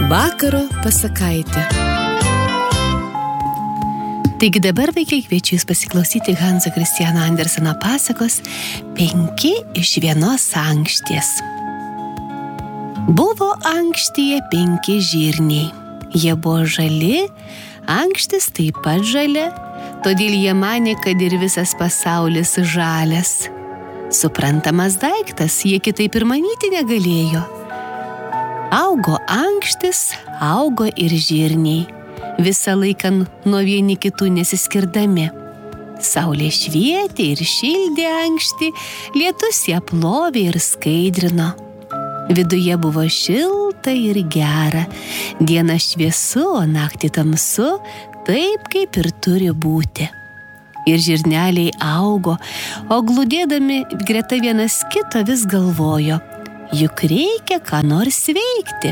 Vakaro pasakaitė. Taigi dabar, vaikai, kviečiu jūs pasiklausyti Hanso Kristiano Anderseno pasakos 5 iš vienos ankšties. Buvo ankštyje 5 žirniai. Jie buvo žali, ankštis taip pat žalia, todėl jie manė, kad ir visas pasaulis žalias. Suprantamas daiktas, jie kitaip ir manyti negalėjo. Augo ankštis, augo ir žirniai, visą laiką nuo vieni kitų nesiskirdami. Saulė švietė ir šildė ankštį, lietus ją plovė ir skaidrino. Viduje buvo šilta ir gera, diena šviesu, o naktį tamsu, taip kaip ir turi būti. Ir žirneliai augo, o glūdėdami greta vienas kito vis galvojo, juk reikia ką nors veikti.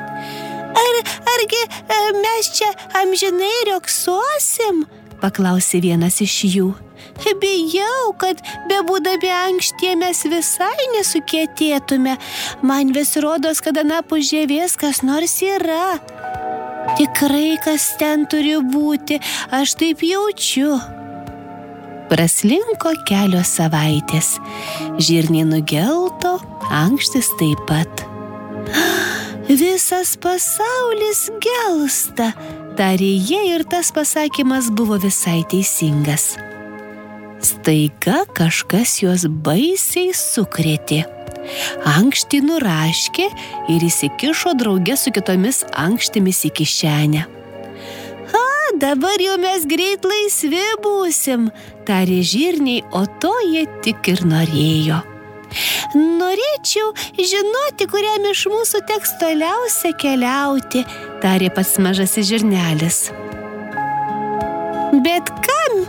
Argi mes čia amžinai riogsosim? Paklausė vienas iš jų. Bijau, kad bebūdami ankštie mes visai nesukietėtume. Man vis rodos, kad anapus žievės kas nors yra. Tikrai kas ten turi būti, aš taip jaučiu. Praslinko kelios savaitės. Žirniai nugelto, ankštis taip pat. Visas pasaulis gelsta, tarė jie, ir tas pasakymas buvo visai teisingas. Staiga kažkas juos baisiai sukrėtė. Ankštį nuraškė ir įsikišo drauge su kitomis ankštimis į kišenę. Dabar jau mes greit laisvi būsim, tarė žirniai, o to jie tik ir norėjo. Norėčiau žinoti, kuriam iš mūsų teks toliausia keliauti, tarė pats mažasis žirnelis. Bet kam?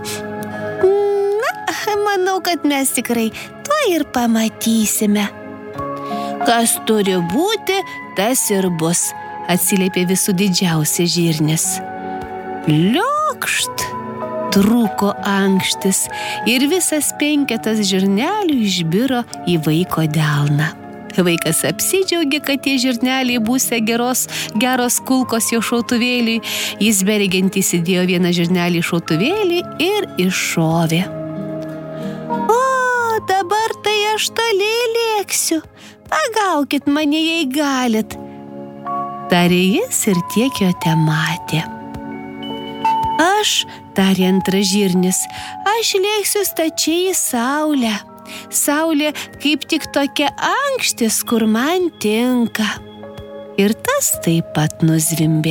Manau, kad mes tikrai to ir pamatysime. Kas turi būti, tas ir bus, atsiliepė visų didžiausias žirnis. Liokšt, trūko ankštis ir visas 5 žirnelių išbiro į vaiko delną. Vaikas apsidžiaugė, kad tie žirneliai būsią geros kulkos jo šautuvėliui. Jis beregint įsidėjo vieną žirnelį į šautuvėlį ir iššovė. O, dabar tai aš toli lėksiu. Pagaukit mane, jei galit, tarė jis ir tiek jo tematė. Aš, tarė antras žirnis, aš lėksiu stačiai į saulę. Saulė kaip tik tokia ankštis, kur man tinka. Ir tas taip pat nuzvimbė.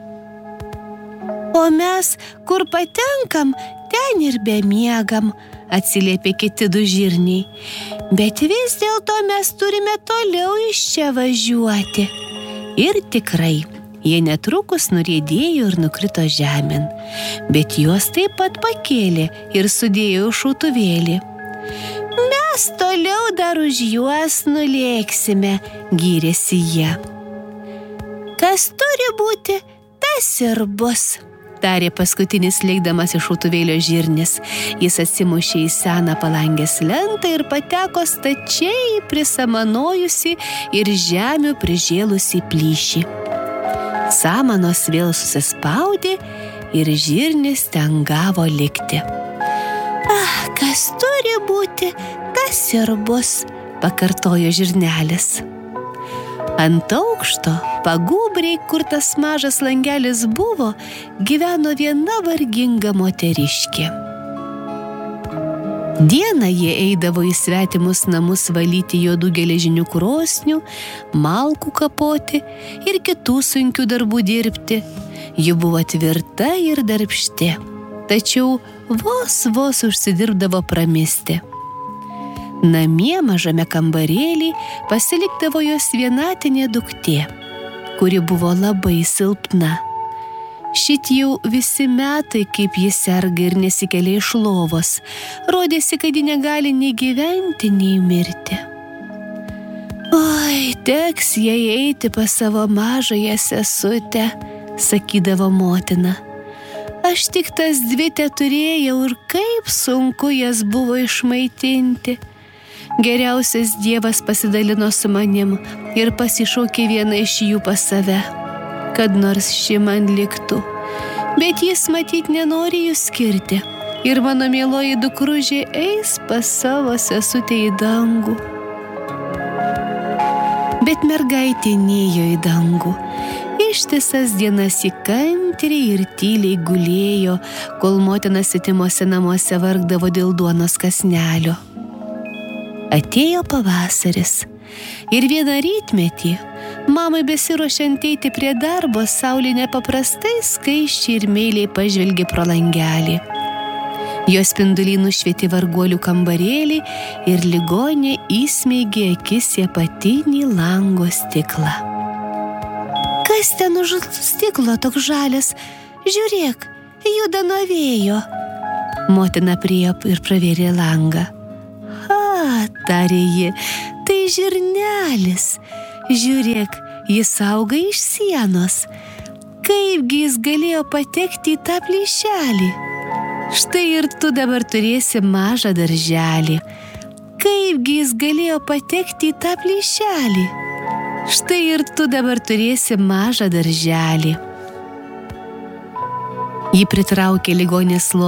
O mes, kur patenkam, ten ir bemiegam, atsiliepė kiti 2 žirniai. Bet vis dėlto mes turime toliau iš čia važiuoti. Ir tikrai, jie netrukus nuriedėjo ir nukrito žemėn, bet juos taip pat pakėlė ir sudėjo šautuvėlį. Mes toliau dar už juos nulėksime, gyrėsi jie. Kas turi būti, tas ir bus, tarė paskutinis lėkdamas iš šautuvėlio žirnis. Jis atsimušė į seną palangės lentą ir pateko stačiai prisamanojusi ir žemių prižėlusi plyšį. Samanos vėl susispaudė ir žirnis ten gavo likti. Kas turi būti, tas ir bus, pakartojo žirnelis. Ant aukšto, pagūbriai, kur tas mažas langelis buvo, gyveno viena varginga moteriškė. Dieną jie eidavo į svetimus namus valyti juodų geležinių krosnių, malkų kapoti ir kitų sunkių darbų dirbti. Ji buvo tvirta ir darbšti, tačiau vos užsidirbdavo pramisti. Namie mažame kambarėlį pasilikdavo jos vienatinė duktė, kuri buvo labai silpna. Šit jau visi metai, kaip ji serga ir nesikelia iš lovos. Rodėsi, kad ji negali nei gyventi, nei mirti. Oi, teks jai eiti pas savo mažąją sesutę, sakydavo motina. Aš tik tas 2 teturėjau ir kaip sunku jas buvo išmaitinti. Geriausias Dievas pasidalino su manim ir pasišaukė vieną iš jų pas save. kad nors ši man liktų. Bet jis matyt nenori jų skirti. Ir mano mieloji dukružė eis pas savo sesutę į dangų. Bet mergaitė nėjo į dangų. Ištisas dienas ji kantriai ir tyliai gulėjo, kol motina svetimuose namuose vargdavo dėl duonos kąsnelio. Atėjo pavasaris ir vieną rytmetį, mamai besiruošiant eiti prie darbo, saulė nepaprastai skaisčiai ir meiliai pažvelgė pro langelį. Jos spinduliai nušvietė varguolių kambarėlį ir ligonė įsmeigė akis į apatinį lango stiklą. Kas ten už stiklo toks žalias? Žiūrėk, juda nuo vėjo. Motina priėjo ir pravėrė langą. Tarė ji, tai žirnelis. Žiūrėk, jis auga iš sienos. Kaipgi jis galėjo patekti į tą plyšelį? Štai ir tu dabar turėsi mažą darželį. Kaipgi jis galėjo patekti į tą plyšelį? Štai ir tu dabar turėsi mažą darželį. Ji pritraukė ligonės